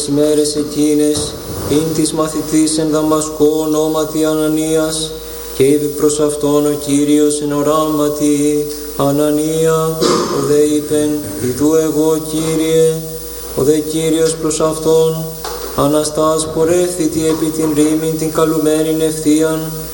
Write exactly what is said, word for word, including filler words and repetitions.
ημέρες εκείνες, ειν της μαθητής εν Δαμασκό ονόματι Ανανίας, και είπε προς αυτόν ο Κύριος εν οράματι, Ανανία, ο δε είπεν, ιδού εγώ Κύριε, ο δε Κύριος προς αυτόν, Αναστάς πορεύθητη επί την ρήμην την καλουμένην ευθείαν,